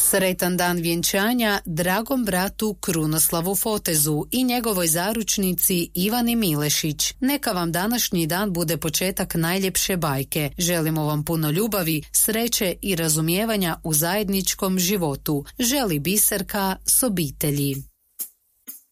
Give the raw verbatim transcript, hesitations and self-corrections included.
Sretan dan vjenčanja dragom bratu Krunoslavu Fotezu i njegovoj zaručnici Ivani Milešić. Neka vam današnji dan bude početak najljepše bajke. Želimo vam puno ljubavi, sreće i razumijevanja u zajedničkom životu. Želi Biserka s obitelji.